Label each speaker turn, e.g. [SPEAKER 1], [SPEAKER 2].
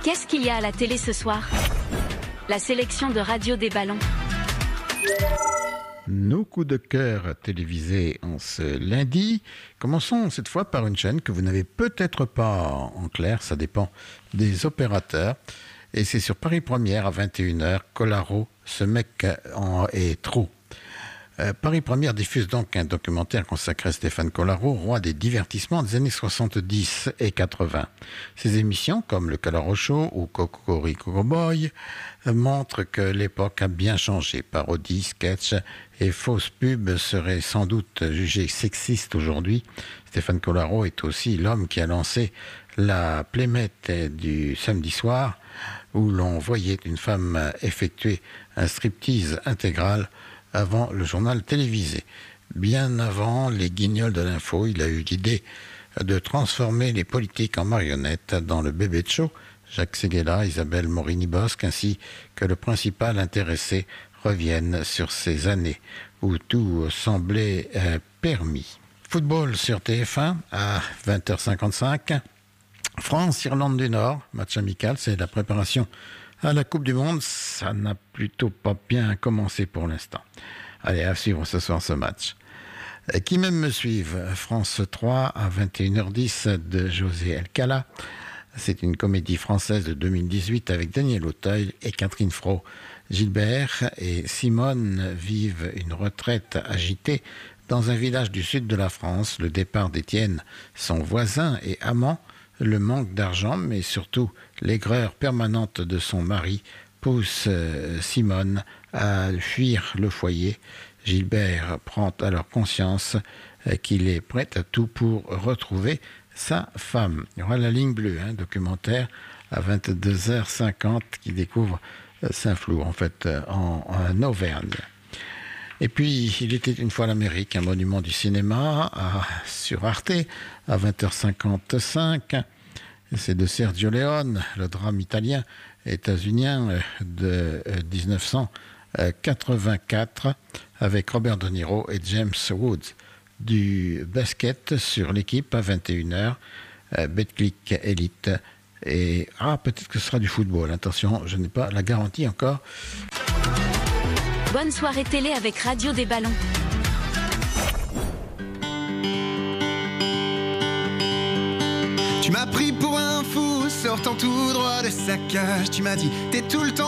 [SPEAKER 1] Qu'est-ce qu'il y a à la télé ce soir? La sélection de Radio des Ballons.
[SPEAKER 2] Nos coups de cœur télévisés en ce lundi. Commençons cette fois par une chaîne que vous n'avez peut-être pas en clair, ça dépend des opérateurs. Et c'est sur Paris Première à 21h, Collaro, ce mec est trop. Paris Première diffuse donc un documentaire consacré à Stéphane Collaro, roi des divertissements des années 70 et 80. Ces émissions, comme le Collaro Show ou Cocorico Cowboy, montrent que l'époque a bien changé. Parodies, sketchs et fausses pubs seraient sans doute jugés sexistes aujourd'hui. Stéphane Collaro est aussi l'homme qui a lancé la Playmate du samedi soir, où l'on voyait une femme effectuer un striptease intégral avant le journal télévisé. Bien avant les guignols de l'info, il a eu l'idée de transformer les politiques en marionnettes dans le bébé de show. Jacques Séguéla, Isabelle Morini-Bosque, ainsi que le principal intéressé reviennent sur ces années où tout semblait permis. Football sur TF1 à 20h55. France-Irlande du Nord, match amical, c'est la préparation à la Coupe du Monde. Ça n'a plutôt pas bien commencé pour l'instant. Allez, à suivre ce soir ce match. Qui même me suivent, France 3 à 21h10 de José Alcala. C'est une comédie française de 2018 avec Daniel Auteuil et Catherine Fro. Gilbert et Simone vivent une retraite agitée dans un village du sud de la France. Le départ d'Étienne, son voisin et amant, le manque d'argent, mais surtout l'aigreur permanente de son mari pousse Simone à fuir le foyer. Gilbert prend alors conscience qu'il est prêt à tout pour retrouver sa femme. Il y aura La Ligne Bleue, un documentaire à 22h50 qui découvre Saint-Flour, en fait, en Auvergne. Et puis, il était une fois l'Amérique, un monument du cinéma sur Arte à 20h55. C'est de Sergio Leone, le drame italien états-unien de 1984 avec Robert De Niro et James Woods. Du basket sur l'équipe à 21h, Betclic Elite. Et peut-être que ce sera du football. Attention, je n'ai pas la garantie encore.
[SPEAKER 1] Bonne soirée télé avec Radio des Ballons.
[SPEAKER 3] Tu m'as pris pour un fou, sortant tout droit de sa cage. Tu m'as dit, t'es tout le temps